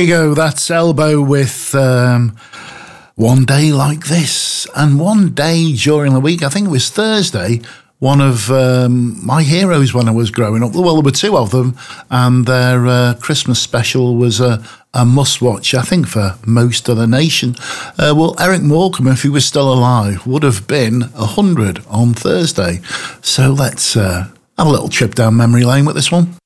you go. That's Elbow with One Day Like This. And one day during the week, I think it was Thursday, one of my heroes when I was growing up, well, there were two of them, and their Christmas special was a must-watch, I think, for most of the nation. Well, Eric Morecambe, if he was still alive, would have been 100 on Thursday. So let's have a little trip down memory lane with this one.